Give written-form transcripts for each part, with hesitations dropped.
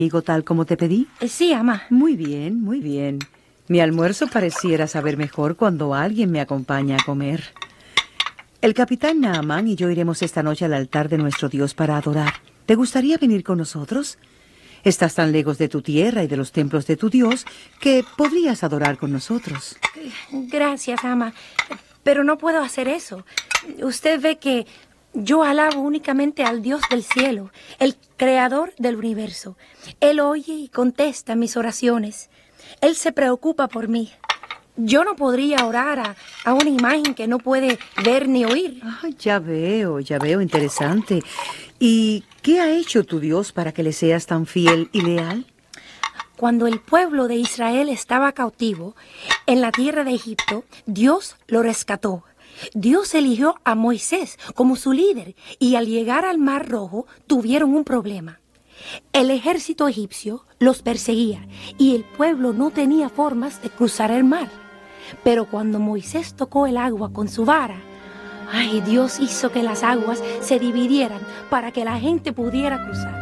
¿Digo tal como te pedí? Sí, ama. Muy bien, muy bien. Mi almuerzo pareciera saber mejor cuando alguien me acompaña a comer. El capitán Naamán y yo iremos esta noche al altar de nuestro Dios para adorar. ¿Te gustaría venir con nosotros? Estás tan lejos de tu tierra y de los templos de tu Dios que podrías adorar con nosotros. Gracias, ama. Pero no puedo hacer eso. Usted ve que yo alabo únicamente al Dios del cielo, el creador del universo. Él oye y contesta mis oraciones. Él se preocupa por mí. Yo no podría orar a una imagen que no puede ver ni oír. Ah, ya veo, interesante. ¿Y qué ha hecho tu Dios para que le seas tan fiel y leal? Cuando el pueblo de Israel estaba cautivo en la tierra de Egipto, Dios lo rescató. Dios eligió a Moisés como su líder y al llegar al Mar Rojo tuvieron un problema. El ejército egipcio los perseguía y el pueblo no tenía formas de cruzar el mar. Pero cuando Moisés tocó el agua con su vara, Dios hizo que las aguas se dividieran para que la gente pudiera cruzar.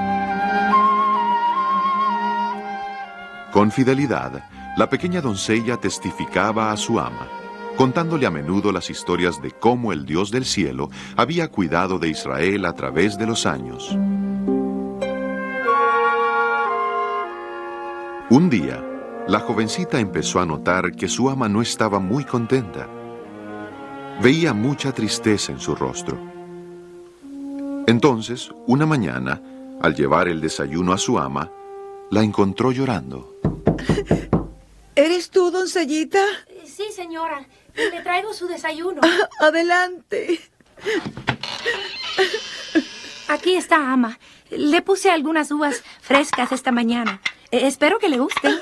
Con fidelidad, la pequeña doncella testificaba a su ama, contándole a menudo las historias de cómo el Dios del cielo había cuidado de Israel a través de los años. Un día, la jovencita empezó a notar que su ama no estaba muy contenta. Veía mucha tristeza en su rostro. Entonces, una mañana, al llevar el desayuno a su ama, la encontró llorando. ¿Eres tú, doncellita? Sí, señora. Le traigo su desayuno. Adelante. Aquí está, ama. Le puse algunas uvas frescas esta mañana. Espero que le gusten.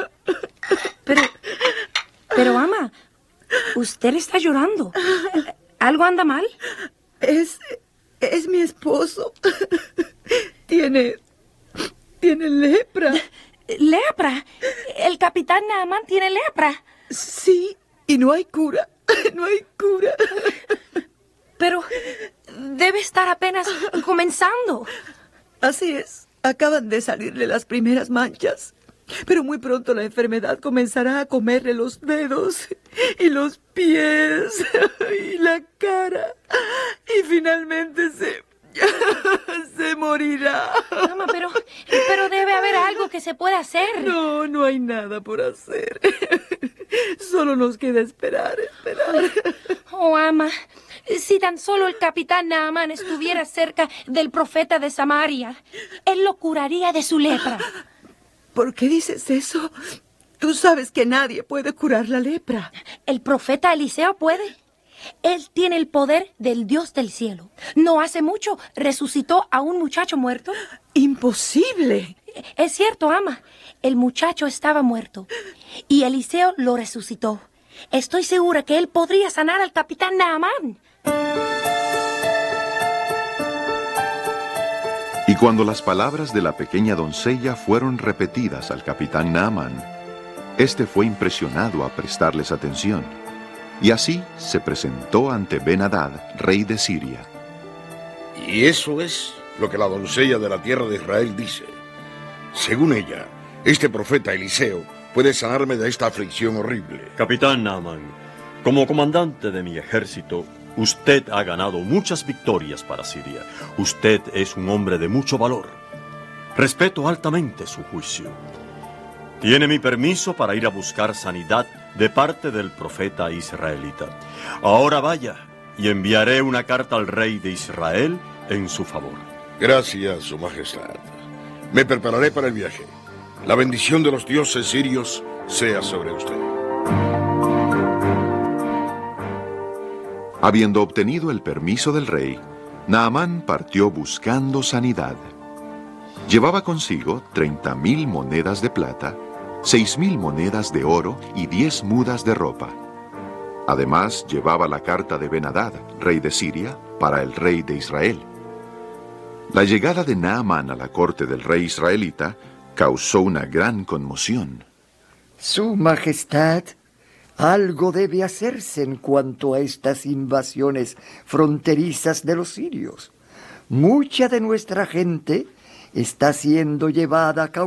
Pero, ama, usted está llorando. ¿Algo anda mal? Es mi esposo. Tiene lepra. ¿Lepra? ¿El capitán Naamán tiene lepra? Sí, y no hay cura. No hay cura. Pero debe estar apenas comenzando. Así es. Acaban de salirle las primeras manchas. Pero muy pronto la enfermedad comenzará a comerle los dedos y los pies y la cara. Y finalmente se morirá. Mamá, pero debe haber algo que se pueda hacer. No hay nada por hacer. Solo nos queda esperar. Oh, ama, si tan solo el capitán Naamán estuviera cerca del profeta de Samaria, él lo curaría de su lepra. ¿Por qué dices eso? Tú sabes que nadie puede curar la lepra. ¿El profeta Eliseo puede? Él tiene el poder del Dios del cielo. No hace mucho resucitó a un muchacho muerto. ¡Imposible! Es cierto, ama. El muchacho estaba muerto y Eliseo lo resucitó. Estoy segura que él podría sanar al capitán Naamán. Y cuando las palabras de la pequeña doncella fueron repetidas al capitán Naamán, este fue impresionado a prestarles atención. Y así se presentó ante Ben-Hadad, rey de Siria. Y eso es lo que la doncella de la tierra de Israel dice. Según ella, este profeta Eliseo puede sanarme de esta aflicción horrible. Capitán Naamán, como comandante de mi ejército, usted ha ganado muchas victorias para Siria. Usted es un hombre de mucho valor. Respeto altamente su juicio. Tiene mi permiso para ir a buscar sanidad de parte del profeta israelita. Ahora vaya y enviaré una carta al rey de Israel en su favor. Gracias, su majestad. Me prepararé para el viaje. La bendición de los dioses sirios sea sobre usted. Habiendo obtenido el permiso del rey, Naamán partió buscando sanidad. Llevaba consigo 30,000 monedas de plata, 6,000 monedas de oro y 10 mudas de ropa. Además, llevaba la carta de Ben-Hadad, rey de Siria, para el rey de Israel. La llegada de Naamán a la corte del rey israelita causó una gran conmoción. Su Majestad, algo debe hacerse en cuanto a estas invasiones fronterizas de los sirios. Mucha de nuestra gente está siendo llevada a